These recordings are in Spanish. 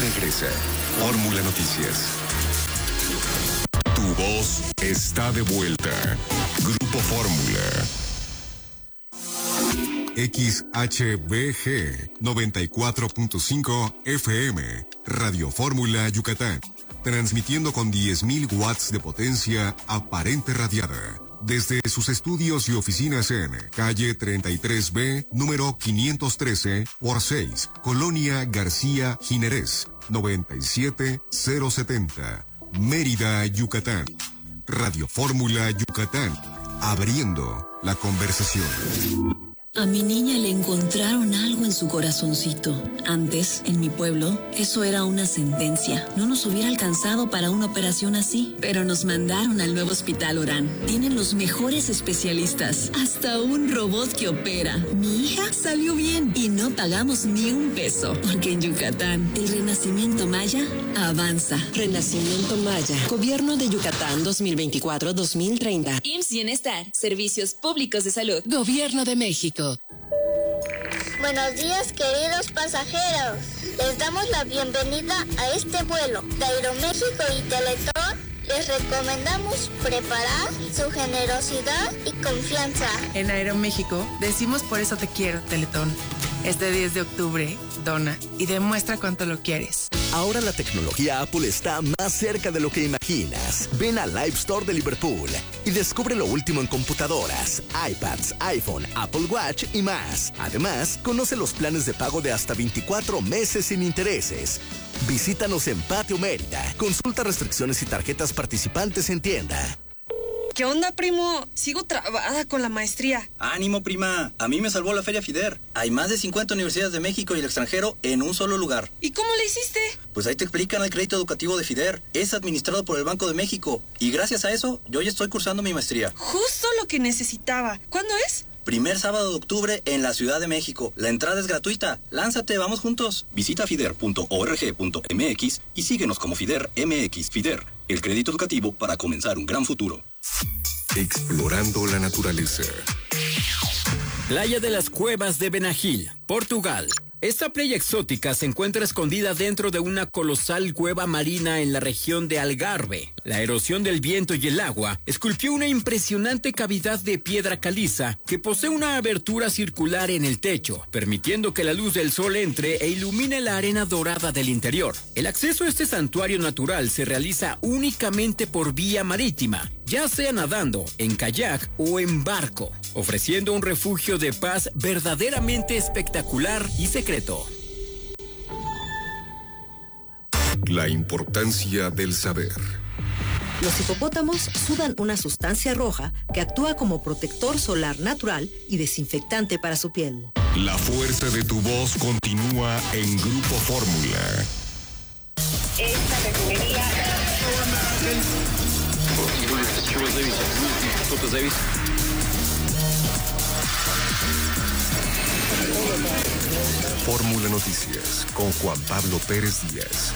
regresa. Fórmula Noticias. Tu voz está de vuelta. Grupo Fórmula. XHBG 94.5 FM. Radio Fórmula Yucatán. Transmitiendo con 10.000 watts de potencia aparente radiada. Desde sus estudios y oficinas en calle 33B, número 513 por 6, Colonia García Ginerés, 97070, Mérida, Yucatán. Radio Fórmula Yucatán, abriendo la conversación. A mi niña le encontraron algo en su corazoncito. Antes, en mi pueblo, eso era una sentencia. No nos hubiera alcanzado para una operación así. Pero nos mandaron al nuevo Hospital Orán. Tienen los mejores especialistas. Hasta un robot que opera. Mi hija salió bien y no pagamos ni un peso. Porque en Yucatán, el renacimiento maya avanza. Renacimiento Maya. Gobierno de Yucatán 2024-2030. IMSS Bienestar. Servicios Públicos de Salud. Gobierno de México. Buenos días, queridos pasajeros. Les damos la bienvenida a este vuelo de Aeroméxico y Teletón. Les recomendamos preparar su generosidad y confianza. En Aeroméxico decimos por eso te quiero, Teletón. Este 10 de octubre, dona y demuestra cuánto lo quieres. Ahora la tecnología Apple está más cerca de lo que imaginas. Ven al Live Store de Liverpool y descubre lo último en computadoras, iPads, iPhone, Apple Watch y más. Además, conoce los planes de pago de hasta 24 meses sin intereses. Visítanos en Patio Mérida. Consulta restricciones y tarjetas participantes en tienda. ¿Qué onda, primo? Sigo trabada con la maestría. ¡Ánimo, prima! A mí me salvó la Feria FIDER. Hay más de 50 universidades de México y el extranjero en un solo lugar. ¿Y cómo le hiciste? Pues ahí te explican el crédito educativo de FIDER. Es administrado por el Banco de México. Y gracias a eso, yo ya estoy cursando mi maestría. Justo lo que necesitaba. ¿Cuándo es? Primer sábado de octubre en la Ciudad de México. La entrada es gratuita. Lánzate, vamos juntos. Visita fider.org.mx y síguenos como FIDER MX. FIDER, el crédito educativo para comenzar un gran futuro. Explorando la naturaleza. Playa de las Cuevas de Benagil, Portugal. Esta playa exótica se encuentra escondida dentro de una colosal cueva marina en la región de Algarve. La erosión del viento y el agua esculpió una impresionante cavidad de piedra caliza que posee una abertura circular en el techo, permitiendo que la luz del sol entre e ilumine la arena dorada del interior. El acceso a este santuario natural se realiza únicamente por vía marítima, ya sea nadando, en kayak o en barco, ofreciendo un refugio de paz verdaderamente espectacular y secreto. La importancia del saber. Los hipopótamos sudan una sustancia roja que actúa como protector solar natural y desinfectante para su piel. La fuerza de tu voz continúa en Grupo Fórmula. Esta refinería... Fórmula Noticias con Juan Pablo Pérez Díaz.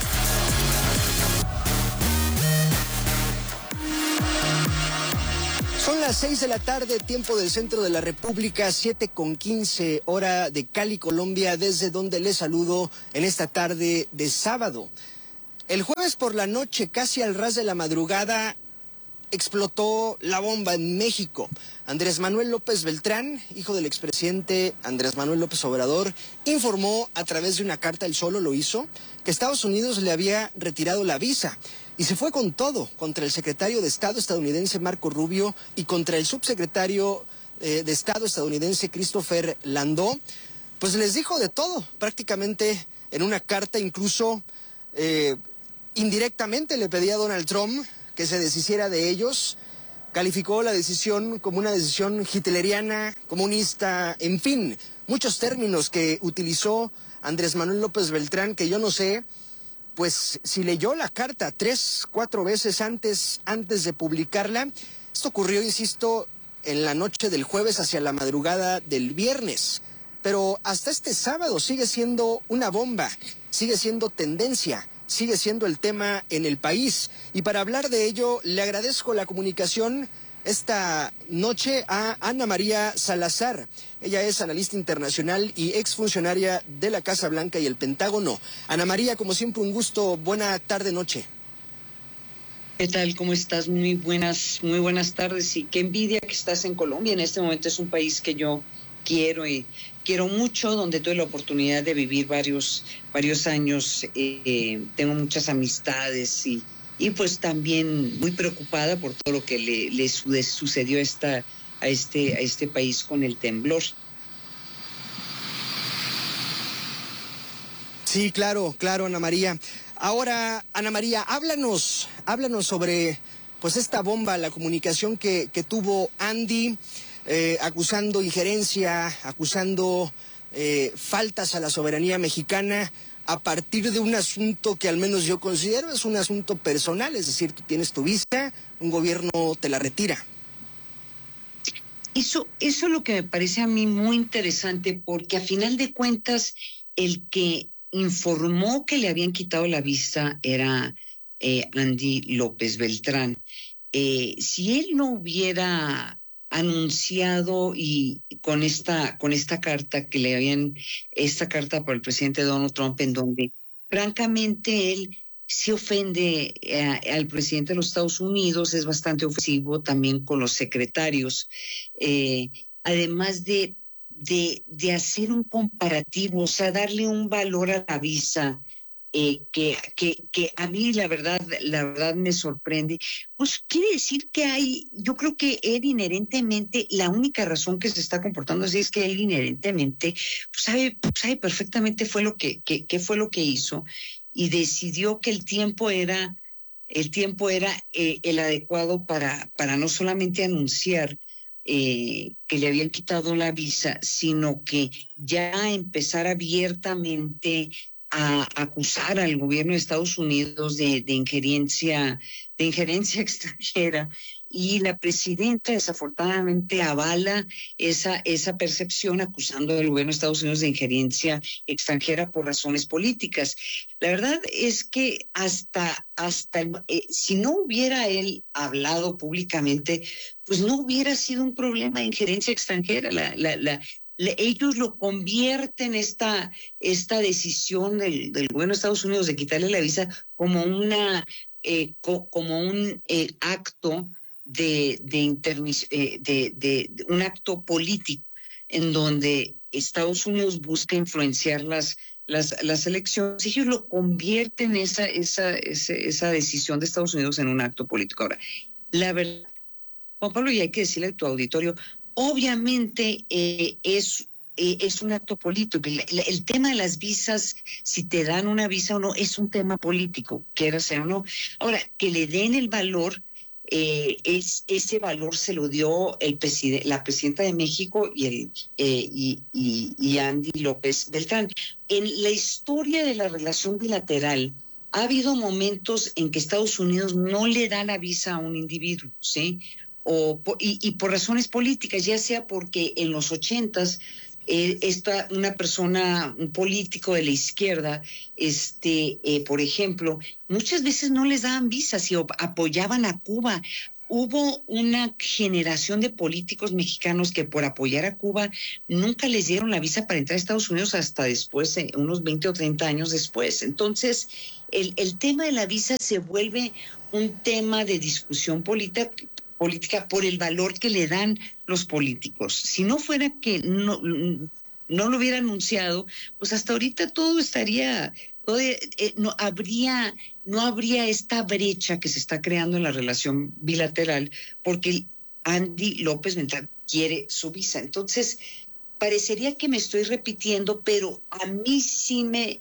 Son las 6 de la tarde, tiempo del centro de la República, 7:15, hora de Cali, Colombia, desde donde les saludo en esta tarde de sábado. El jueves por la noche, casi al ras de la madrugada, explotó la bomba en México. Andrés Manuel López Beltrán, hijo del expresidente Andrés Manuel López Obrador, informó a través de una carta, él solo lo hizo, que Estados Unidos le había retirado la visa y se fue con todo contra el secretario de Estado estadounidense Marco Rubio y contra el subsecretario de Estado estadounidense Christopher Landau. Pues les dijo de todo, prácticamente en una carta, incluso indirectamente le pedía a Donald Trump que se deshiciera de ellos. Calificó la decisión como una decisión hitleriana, comunista, en fin, muchos términos que utilizó Andrés Manuel López Beltrán, que yo no sé, pues si leyó la carta 3, 4 veces antes de publicarla. Esto ocurrió, insisto, en la noche del jueves hacia la madrugada del viernes, pero hasta este sábado sigue siendo una bomba, sigue siendo tendencia, sigue siendo el tema en el país. Y para hablar de ello, le agradezco la comunicación esta noche a Ana María Salazar. Ella es analista internacional y exfuncionaria de la Casa Blanca y el Pentágono. Ana María, como siempre, un gusto. Buena tarde, noche. ¿Qué tal? ¿Cómo estás? Muy buenas tardes. Y qué envidia que estás en Colombia. En este momento es un país que yo quiero y quiero mucho, donde tuve la oportunidad de vivir varios años. Tengo muchas amistades y pues también muy preocupada por todo lo que le sucedió a este país con el temblor. Sí, claro, Ana María. Ahora, Ana María, háblanos sobre pues esta bomba, la comunicación que tuvo Andy, acusando injerencia, acusando faltas a la soberanía mexicana a partir de un asunto que al menos yo considero es un asunto personal, es decir, tú tienes tu visa, un gobierno te la retira. Eso es lo que me parece a mí muy interesante, porque a final de cuentas el que informó que le habían quitado la visa era Andy López Beltrán. Si él no hubiera anunciado y con esta carta que le habían, esta carta por el presidente Donald Trump, en donde francamente él se ofende al presidente de los Estados Unidos, es bastante ofensivo también con los secretarios, además de hacer un comparativo, o sea, darle un valor a la visa, que a mí la verdad me sorprende. Pues quiere decir que yo creo que él inherentemente, la única razón que se está comportando así es que él inherentemente sabe perfectamente qué fue lo que hizo, y decidió que el tiempo era el adecuado para no solamente anunciar que le habían quitado la visa, sino que ya empezar abiertamente a acusar al gobierno de Estados Unidos de injerencia extranjera, y la presidenta desafortunadamente avala esa percepción, acusando al gobierno de Estados Unidos de injerencia extranjera por razones políticas. La verdad es que hasta si no hubiera él hablado públicamente, pues no hubiera sido un problema de injerencia extranjera. Ellos lo convierten esta decisión del gobierno de Estados Unidos de quitarle la visa como un acto de un acto político, en donde Estados Unidos busca influenciar las elecciones. Ellos lo convierten esa decisión de Estados Unidos en un acto político. Ahora, la verdad, Juan Pablo, y hay que decirle a tu auditorio, obviamente es un acto político. El tema de las visas, si te dan una visa o no, es un tema político, quiera ser o no. Ahora, que le den el valor, ese valor se lo dio la presidenta de México y Andy López Beltrán. En la historia de la relación bilateral ha habido momentos en que Estados Unidos no le da la visa a un individuo, ¿sí? Y por razones políticas, ya sea porque en los 80s un político de la izquierda, por ejemplo, muchas veces no les daban visas y apoyaban a Cuba. Hubo una generación de políticos mexicanos que por apoyar a Cuba nunca les dieron la visa para entrar a Estados Unidos hasta después, unos 20 o 30 años después. Entonces, el tema de la visa se vuelve un tema de discusión política por el valor que le dan los políticos. Si no fuera que no lo hubiera anunciado, pues hasta ahorita todo estaría, no habría esta brecha que se está creando en la relación bilateral, porque Andy López Beltrán quiere su visa. Entonces, parecería que me estoy repitiendo, pero a mí sí me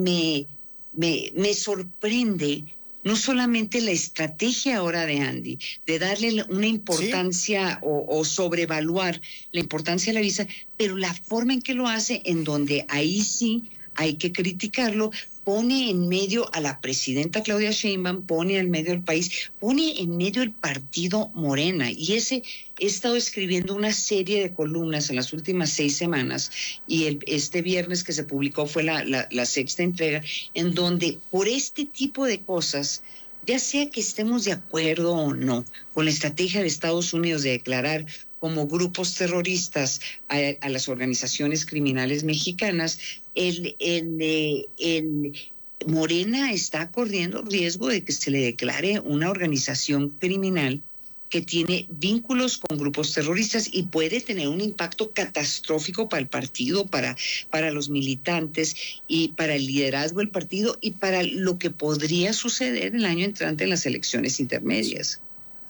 sorprende no solamente la estrategia ahora de Andy, de darle una importancia, ¿sí?, o sobrevaluar la importancia de la visa, pero la forma en que lo hace, en donde ahí sí hay que criticarlo, pone en medio a la presidenta Claudia Sheinbaum, pone en medio al país, pone en medio el partido Morena. Y he estado escribiendo una serie de columnas en las últimas 6 semanas, y este viernes que se publicó fue la 6ª entrega, en donde por este tipo de cosas ya sea que estemos de acuerdo o no con la estrategia de Estados Unidos de declarar como grupos terroristas a las organizaciones criminales mexicanas, Morena está corriendo riesgo de que se le declare una organización criminal que tiene vínculos con grupos terroristas y puede tener un impacto catastrófico para el partido, para los militantes y para el liderazgo del partido y para lo que podría suceder el año entrante en las elecciones intermedias.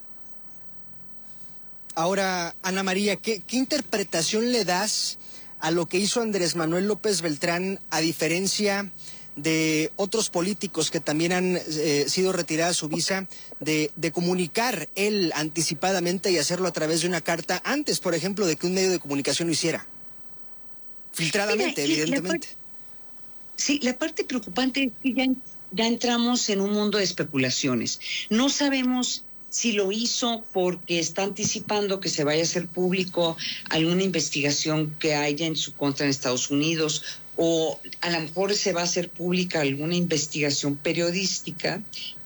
Ahora, Ana María, ¿qué interpretación le das a lo que hizo Andrés Manuel López Beltrán, a diferencia de otros políticos que también han sido retiradas su visa, de comunicar él anticipadamente y hacerlo a través de una carta antes, por ejemplo, de que un medio de comunicación lo hiciera? Filtradamente, evidentemente. La parte preocupante es que ya entramos en un mundo de especulaciones. No sabemos si lo hizo porque está anticipando que se vaya a hacer público alguna investigación que haya en su contra en Estados Unidos, o a lo mejor se va a hacer pública alguna investigación periodística,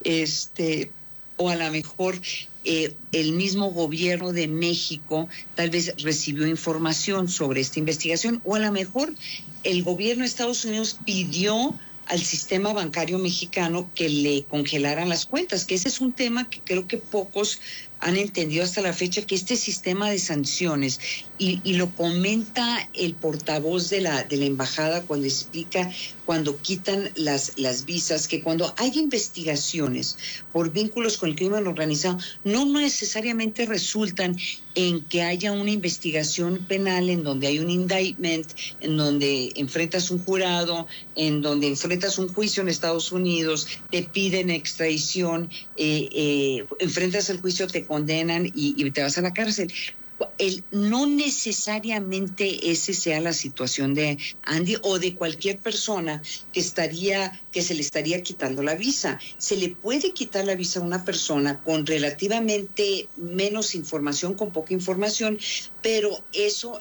o a lo mejor el mismo gobierno de México tal vez recibió información sobre esta investigación, o a lo mejor el gobierno de Estados Unidos pidió al sistema bancario mexicano que le congelaran las cuentas, que ese es un tema que creo que pocos han entendido hasta la fecha, que este sistema de sanciones, y lo comenta el portavoz de la embajada cuando explica, cuando quitan las visas, que cuando hay investigaciones por vínculos con el crimen organizado, no necesariamente resultan en que haya una investigación penal en donde hay un indictment, en donde enfrentas un jurado, en donde enfrentas un juicio en Estados Unidos, te piden extradición, enfrentas el juicio, te condenan y te vas a la cárcel. No necesariamente ese sea la situación de Andy o de cualquier persona que se le estaría quitando la visa. Se le puede quitar la visa a una persona con relativamente menos información, con poca información, pero eso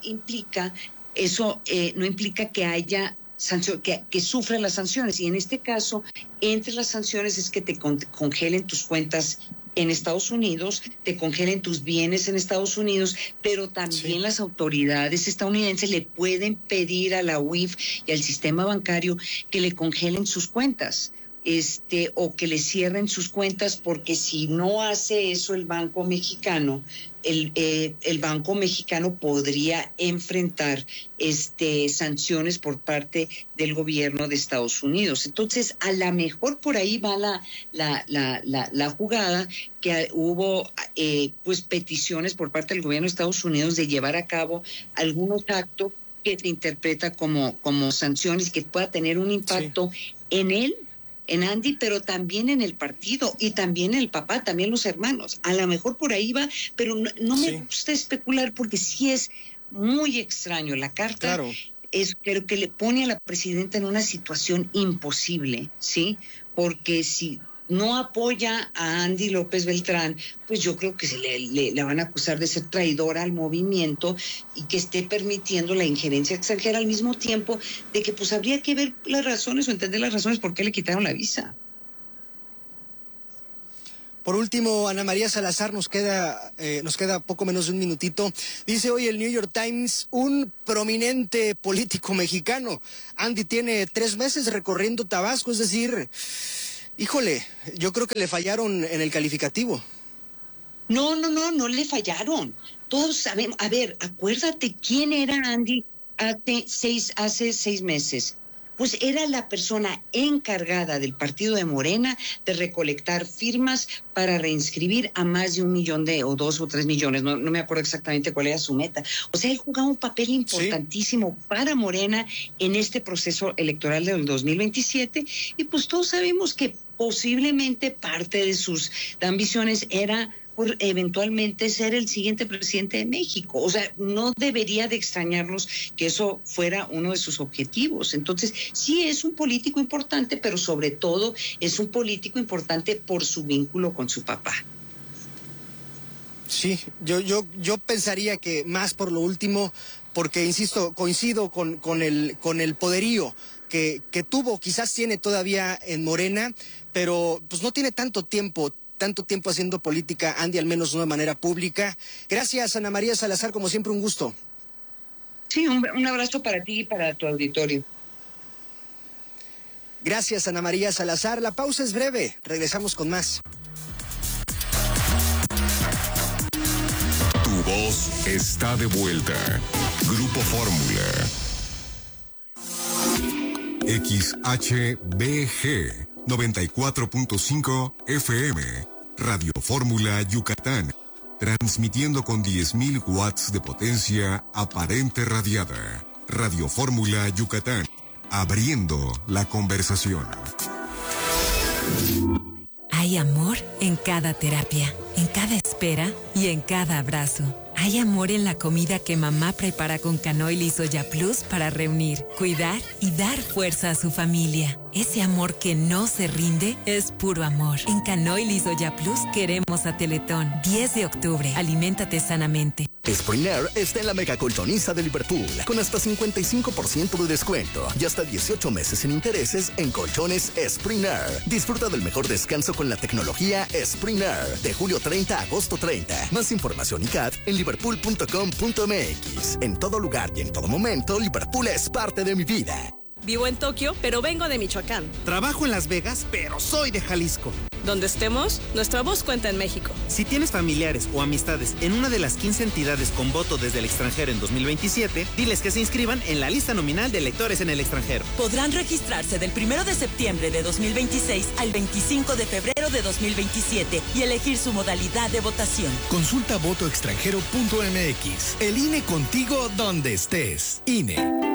no implica que haya que sufra las sanciones. Y en este caso, entre las sanciones es que te congelen tus cuentas en Estados Unidos, te congelen tus bienes en Estados Unidos, pero también las autoridades estadounidenses le pueden pedir a la UIF y al sistema bancario que le congelen sus cuentas, o que le cierren sus cuentas, porque si no hace eso el Banco Mexicano, el Banco Mexicano podría enfrentar sanciones por parte del gobierno de Estados Unidos. Entonces, a lo mejor por ahí va la jugada, que hubo pues peticiones por parte del gobierno de Estados Unidos de llevar a cabo algunos actos que se interpreta como sanciones, que pueda tener un impacto en Andy, pero también en el partido y también en el papá, también los hermanos. A lo mejor por ahí va, pero no me gusta especular, porque sí es muy extraño. La carta creo que le pone a la presidenta en una situación imposible, ¿sí? Porque si no apoya a Andy López Beltrán, pues yo creo que le van a acusar de ser traidora al movimiento y que esté permitiendo la injerencia extranjera, al mismo tiempo de que pues habría que ver las razones o entender las razones por qué le quitaron la visa. Por último, Ana María Salazar, nos queda poco menos de un minutito. Dice hoy el New York Times, un prominente político mexicano, Andy tiene 3 meses recorriendo Tabasco, es decir, híjole, yo creo que le fallaron en el calificativo. No le fallaron. Todos sabemos. A ver, acuérdate quién era Andy hace 6 meses. Pues era la persona encargada del partido de Morena de recolectar firmas para reinscribir a más de 1 millón o 2 o 3 millones, no me acuerdo exactamente cuál era su meta. O sea, él jugaba un papel importantísimo para Morena en este proceso electoral del 2027, y pues todos sabemos que posiblemente parte de sus ambiciones era por eventualmente ser el siguiente presidente de México. O sea, no debería de extrañarnos que eso fuera uno de sus objetivos. Entonces, sí es un político importante, pero sobre todo es un político importante por su vínculo con su papá. Sí, yo pensaría que más por lo último, porque insisto, coincido con el poderío que tuvo, quizás tiene todavía en Morena, pero pues no tiene tanto tiempo haciendo política, Andy, al menos de una manera pública. Gracias, Ana María Salazar, como siempre, un gusto. Sí, un abrazo para ti y para tu auditorio. Gracias, Ana María Salazar. La pausa es breve, regresamos con más. Tu voz está de vuelta. Grupo Fórmula. XHBG 94.5 FM. Radio Fórmula Yucatán. Transmitiendo con 10.000 watts de potencia aparente radiada. Radio Fórmula Yucatán. Abriendo la conversación. Hay amor en cada terapia, en cada espera y en cada abrazo. Hay amor en la comida que mamá prepara con Canoil y Soya Plus para reunir, cuidar y dar fuerza a su familia. Ese amor que no se rinde es puro amor. En Canoil y Soya Plus queremos a Teletón. 10 de octubre. Aliméntate sanamente. Spring Air está en la mega colchoniza de Liverpool, con hasta 55% de descuento y hasta 18 meses sin intereses en colchones Spring Air. Disfruta del mejor descanso con la tecnología Spring Air, de julio 30 a agosto 30. Más información y CAD en liverpool.com.mx. En todo lugar y en todo momento, Liverpool es parte de mi vida. Vivo en Tokio, pero vengo de Michoacán. Trabajo en Las Vegas, pero soy de Jalisco. Donde estemos, nuestra voz cuenta en México. Si tienes familiares o amistades en una de las 15 entidades con voto desde el extranjero en 2027, diles que se inscriban en la lista nominal de electores en el extranjero. Podrán registrarse del 1 de septiembre de 2026 al 25 de febrero de 2027 y elegir su modalidad de votación. Consulta votoextranjero.mx. El INE contigo donde estés. INE.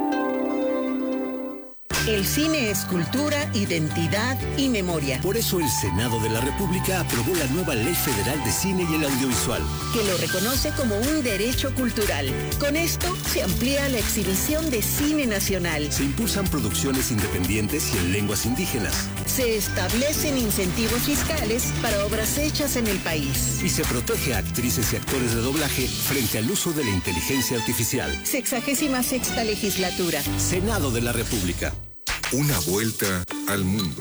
El cine es cultura, identidad y memoria. Por eso el Senado de la República aprobó la nueva Ley Federal de Cine y el Audiovisual, que lo reconoce como un derecho cultural. Con esto se amplía la exhibición de cine nacional. Se impulsan producciones independientes y en lenguas indígenas. Se establecen incentivos fiscales para obras hechas en el país. Y se protege a actrices y actores de doblaje frente al uso de la inteligencia artificial. 66ª legislatura. Senado de la República. Una vuelta al mundo.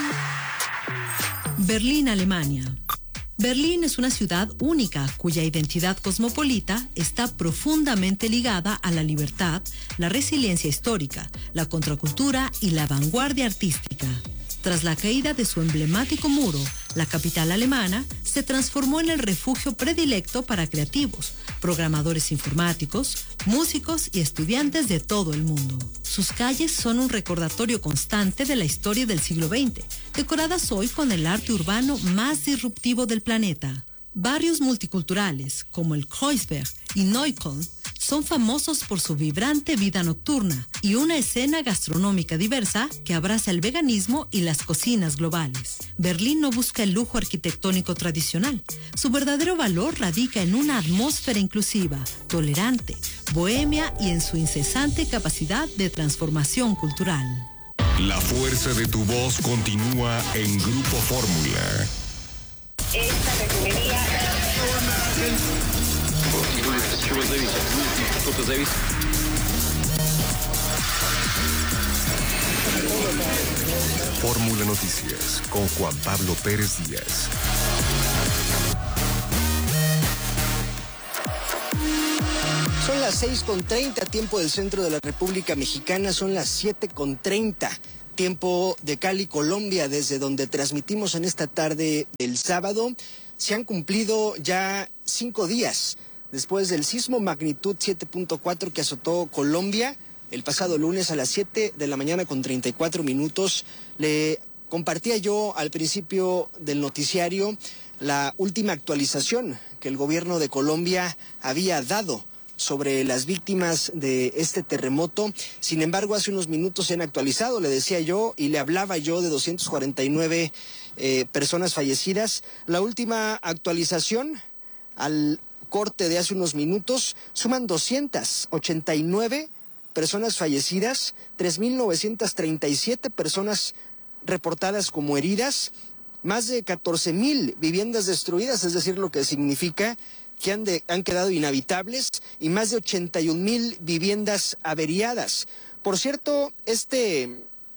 Berlín, Alemania. Berlín es una ciudad única cuya identidad cosmopolita está profundamente ligada a la libertad, la resiliencia histórica, la contracultura y la vanguardia artística. Tras la caída de su emblemático muro, la capital alemana se transformó en el refugio predilecto para creativos, programadores informáticos, músicos y estudiantes de todo el mundo. Sus calles son un recordatorio constante de la historia del siglo XX, decoradas hoy con el arte urbano más disruptivo del planeta. Barrios multiculturales como el Kreuzberg y Neukölln son famosos por su vibrante vida nocturna y una escena gastronómica diversa que abraza el veganismo y las cocinas globales. Berlín no busca el lujo arquitectónico tradicional. Su verdadero valor radica en una atmósfera inclusiva, tolerante, bohemia y en su incesante capacidad de transformación cultural. La fuerza de tu voz continúa en Grupo Fórmula. Esta refinería... Fórmula Noticias con Juan Pablo Pérez Díaz. Son las 6:30, tiempo del centro de la República Mexicana, son las 7:30. Tiempo de Cali, Colombia, desde donde transmitimos en esta tarde del sábado. Se han cumplido ya 5 días después del sismo magnitud 7.4 que azotó Colombia el pasado lunes a las 7 de la mañana con 34 minutos. Le compartía yo al principio del noticiario la última actualización que el gobierno de Colombia había dado sobre las víctimas de este terremoto. Sin embargo, hace unos minutos se han actualizado, le decía yo y le hablaba yo de 249 personas fallecidas. La última actualización al corte de hace unos minutos suman 289 personas fallecidas, 3.937 personas reportadas como heridas, más de 14,000 viviendas destruidas, es decir, lo que significa que han quedado inhabitables, y más de 81,000 viviendas averiadas. Por cierto, este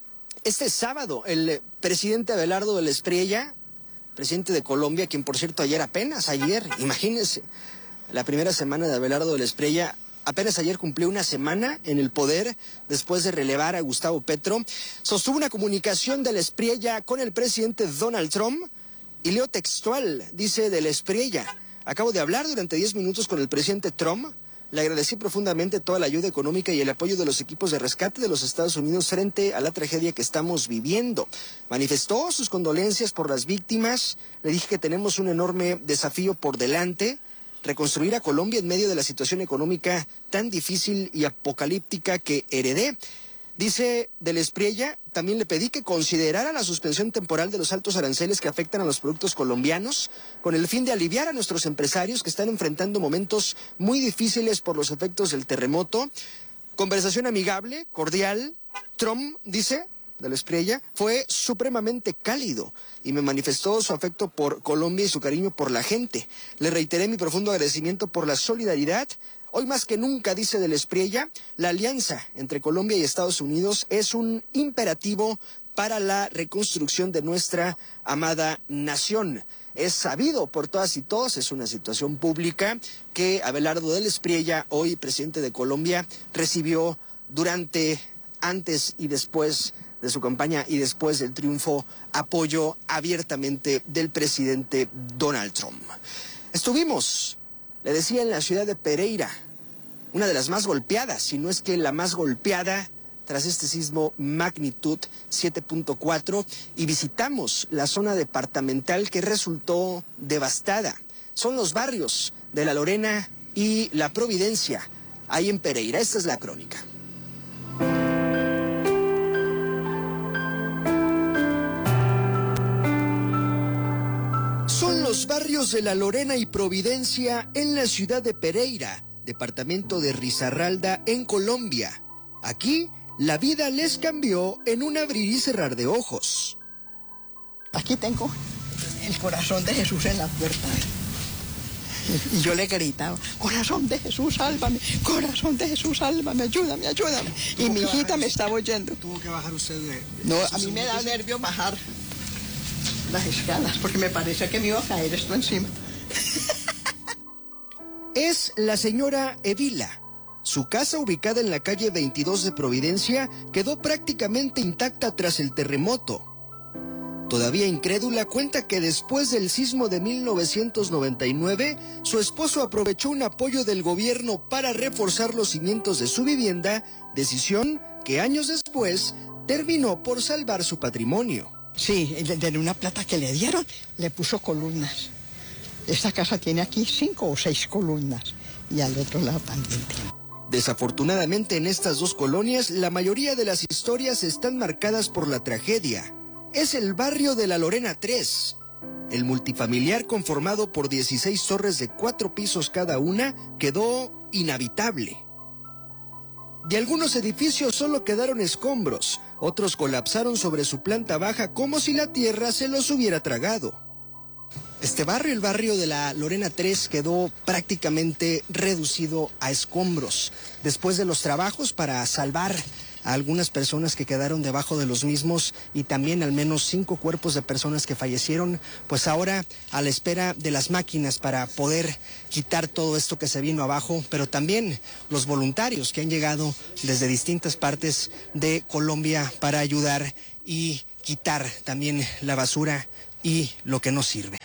Este sábado, el presidente Abelardo de la Espriella, presidente de Colombia, quien por cierto ayer, imagínense, la primera semana de Abelardo de la Espriella, apenas ayer cumplió una semana en el poder después de relevar a Gustavo Petro, sostuvo una comunicación de la Espriella con el presidente Donald Trump y leo textual, dice de la Espriella: acabo de hablar durante 10 minutos con el presidente Trump. Le agradecí profundamente toda la ayuda económica y el apoyo de los equipos de rescate de los Estados Unidos frente a la tragedia que estamos viviendo. Manifestó sus condolencias por las víctimas. Le dije que tenemos un enorme desafío por delante: reconstruir a Colombia en medio de la situación económica tan difícil y apocalíptica que heredé. Dice de la Espriella, también le pedí que considerara la suspensión temporal de los altos aranceles que afectan a los productos colombianos, con el fin de aliviar a nuestros empresarios que están enfrentando momentos muy difíciles por los efectos del terremoto. Conversación amigable, cordial. Trump, dice de la Espriella, fue supremamente cálido y me manifestó su afecto por Colombia y su cariño por la gente. Le reiteré mi profundo agradecimiento por la solidaridad. Hoy más que nunca, dice de la Espriella, la alianza entre Colombia y Estados Unidos es un imperativo para la reconstrucción de nuestra amada nación. Es sabido por todas y todos, es una situación pública, que Abelardo de la Espriella, hoy presidente de Colombia, recibió durante, antes y después de su campaña y después del triunfo, apoyo abiertamente del presidente Donald Trump. Estuvimos, le decía, en la ciudad de Pereira, una de las más golpeadas, si no es que la más golpeada tras este sismo magnitud 7.4, y visitamos la zona departamental que resultó devastada. Son los barrios de La Lorena y La Providencia, ahí en Pereira. Esta es la crónica. Son los barrios de La Lorena y Providencia en la ciudad de Pereira, departamento de Risaralda, en Colombia. Aquí, la vida les cambió en un abrir y cerrar de ojos. Aquí tengo el corazón de Jesús en la puerta. Y yo le he gritado: corazón de Jesús, sálvame, corazón de Jesús, sálvame, ayúdame, ayúdame. Y mi hijita me estaba oyendo. ¿Tuvo que bajar usted de No, a mí me da nervio bajar las escalas, porque me parece que me iba a caer esto encima. Es la señora Evila. Su casa, ubicada en la calle 22 de Providencia, quedó prácticamente intacta tras el terremoto. Todavía incrédula, cuenta que después del sismo de 1999, su esposo aprovechó un apoyo del gobierno para reforzar los cimientos de su vivienda, decisión que años después terminó por salvar su patrimonio. Sí, de una plata que le dieron, le puso columnas. Esta casa tiene aquí 5 o 6 columnas y al otro lado también tiene. Desafortunadamente, en estas dos colonias, la mayoría de las historias están marcadas por la tragedia. Es el barrio de La Lorena 3. El multifamiliar, conformado por 16 torres de 4 pisos cada una, quedó inhabitable. De algunos edificios solo quedaron escombros, otros colapsaron sobre su planta baja como si la tierra se los hubiera tragado. Este barrio, el barrio de La Lorena 3, quedó prácticamente reducido a escombros. Después de los trabajos para salvar a algunas personas que quedaron debajo de los mismos y también al menos 5 cuerpos de personas que fallecieron, pues ahora a la espera de las máquinas para poder quitar todo esto que se vino abajo, pero también los voluntarios que han llegado desde distintas partes de Colombia para ayudar y quitar también la basura y lo que no sirve.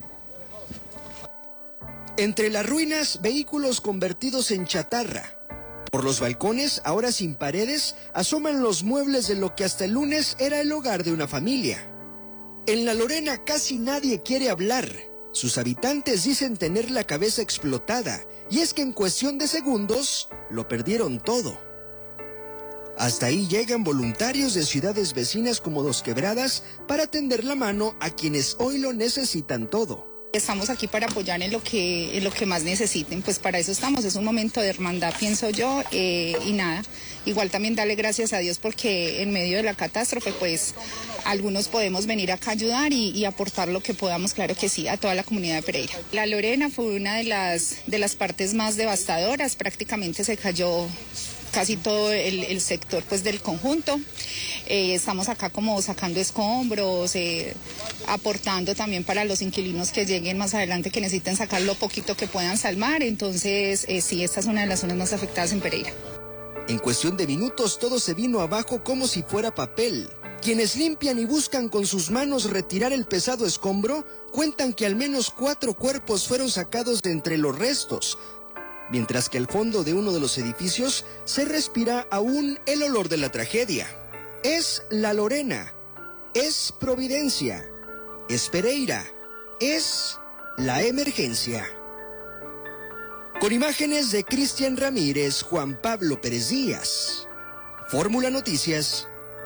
Entre las ruinas, vehículos convertidos en chatarra. Por los balcones, ahora sin paredes, asoman los muebles de lo que hasta el lunes era el hogar de una familia. En La Lorena casi nadie quiere hablar. Sus habitantes dicen tener la cabeza explotada, y es que en cuestión de segundos lo perdieron todo. Hasta ahí llegan voluntarios de ciudades vecinas como Dos Quebradas para tender la mano a quienes hoy lo necesitan todo. Estamos aquí para apoyar en lo que más necesiten, pues para eso estamos, es un momento de hermandad, pienso yo, y nada, igual también darle gracias a Dios porque en medio de la catástrofe, pues algunos podemos venir acá a ayudar y aportar lo que podamos, claro que sí, a toda la comunidad de Pereira. La Lorena fue una de las partes más devastadoras, prácticamente se cayó casi todo el sector pues del conjunto. Estamos acá como sacando escombros, aportando también para los inquilinos que lleguen más adelante, que necesiten sacar lo poquito que puedan salvar. Entonces, sí, esta es una de las zonas más afectadas en Pereira. En cuestión de minutos todo se vino abajo como si fuera papel. Quienes limpian y buscan con sus manos retirar el pesado escombro cuentan que al menos 4 cuerpos fueron sacados de entre los restos, mientras que al fondo de uno de los edificios se respira aún el olor de la tragedia. Es La Lorena, es Providencia, es Pereira, es la emergencia. Con imágenes de Cristian Ramírez, Juan Pablo Pérez Díaz, Fórmula Noticias.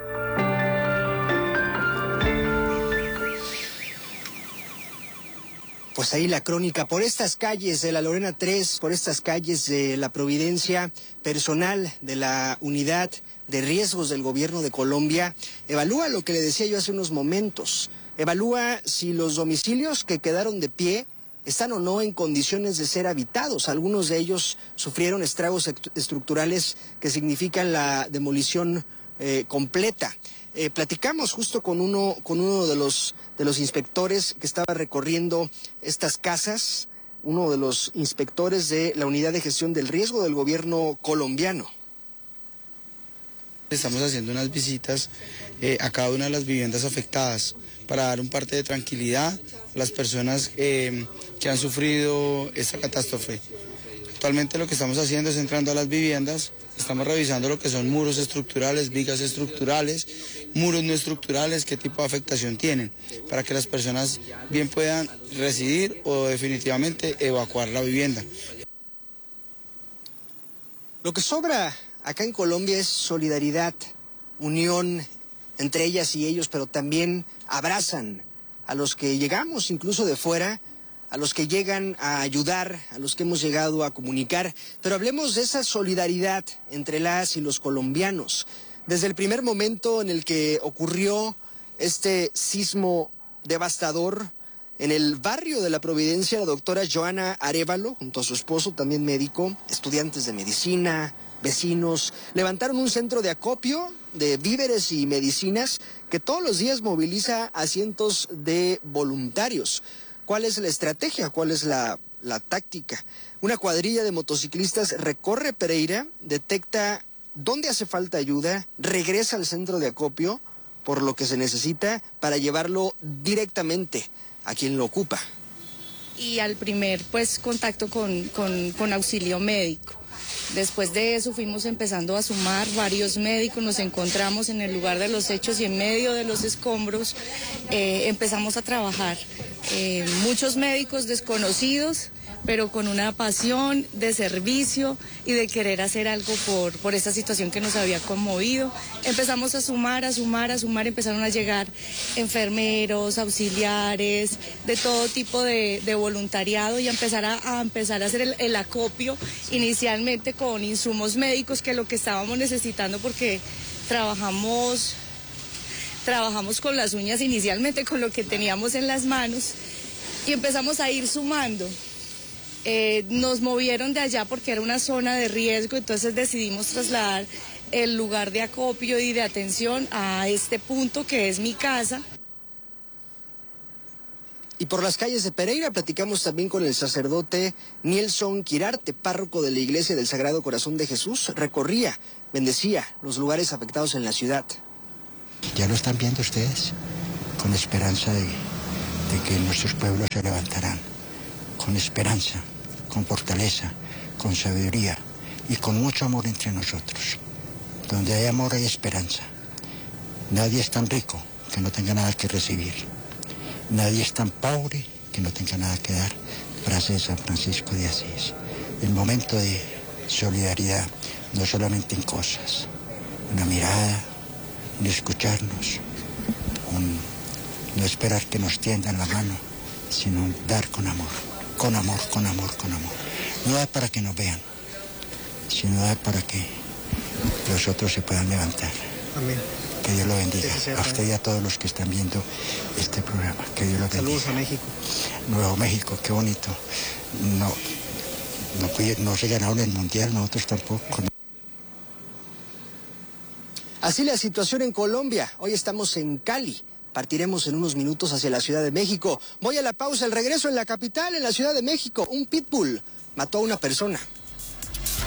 Pues ahí la crónica, por estas calles de la Lorena 3, por estas calles de la Providencia, personal de la unidad de riesgos del gobierno de Colombia evalúa lo que le decía yo hace unos momentos, evalúa si los domicilios que quedaron de pie están o no en condiciones de ser habitados. Algunos de ellos sufrieron estragos estructurales que significan la demolición completa. Platicamos justo con uno de los inspectores que estaba recorriendo estas casas, uno de los inspectores de la Unidad de Gestión del Riesgo del gobierno colombiano. Estamos haciendo unas visitas a cada una de las viviendas afectadas para dar un parte de tranquilidad a las personas que han sufrido esta catástrofe. Actualmente lo que estamos haciendo es entrando a las viviendas, estamos revisando lo que son muros estructurales, vigas estructurales, muros no estructurales, qué tipo de afectación tienen, para que las personas bien puedan residir o definitivamente evacuar la vivienda. Lo que sobra acá en Colombia es solidaridad, unión entre ellas y ellos, pero también abrazan a los que llegamos incluso de fuera, a los que llegan a ayudar, a los que hemos llegado a comunicar. Pero hablemos de esa solidaridad entre las y los colombianos. Desde el primer momento en el que ocurrió este sismo devastador, en el barrio de la Providencia, la doctora Joana Arévalo, junto a su esposo, también médico, estudiantes de medicina, vecinos, levantaron un centro de acopio de víveres y medicinas que todos los días moviliza a cientos de voluntarios. ¿Cuál es la estrategia? ¿Cuál es la táctica? Una cuadrilla de motociclistas recorre Pereira, detecta dónde hace falta ayuda, regresa al centro de acopio por lo que se necesita para llevarlo directamente a quien lo ocupa. Y al primer contacto con auxilio médico. Después de eso fuimos empezando a sumar varios médicos, nos encontramos en el lugar de los hechos y en medio de los escombros empezamos a trabajar. Muchos médicos desconocidos, pero con una pasión de servicio y de querer hacer algo por esta situación que nos había conmovido. Empezamos a sumar, empezaron a llegar enfermeros, auxiliares, de todo tipo de voluntariado y a empezar a hacer el acopio inicialmente con insumos médicos, que es lo que estábamos necesitando porque trabajamos con las uñas inicialmente, con lo que teníamos en las manos y empezamos a ir sumando. Nos movieron de allá porque era una zona de riesgo, entonces decidimos trasladar el lugar de acopio y de atención a este punto que es mi casa. Y por las calles de Pereira platicamos también con el sacerdote Nielson Quirarte, párroco de la Iglesia del Sagrado Corazón de Jesús. Recorría, bendecía los lugares afectados en la ciudad. Ya lo están viendo ustedes, con esperanza de que nuestros pueblos se levantarán, con esperanza, con fortaleza, con sabiduría y con mucho amor entre nosotros. Donde hay amor hay esperanza. Nadie es tan rico que no tenga nada que recibir. Nadie es tan pobre que no tenga nada que dar. Frase de San Francisco de Asís. El momento de solidaridad, no solamente en cosas, una mirada, un escucharnos, no esperar que nos tiendan la mano, sino dar con amor. Con amor, con amor, con amor. No da para que nos vean, sino da para que los otros se puedan levantar. Amén. Que Dios lo bendiga. A usted y a todos los que están viendo este programa. Que Dios lo bendiga. Saludos a México. Nuevo México, qué bonito. No se ganaron el mundial, nosotros tampoco. Así la situación en Colombia. Hoy estamos en Cali. Partiremos en unos minutos hacia la Ciudad de México. Voy a la pausa, el regreso en la capital, en la Ciudad de México. Un pitbull mató a una persona.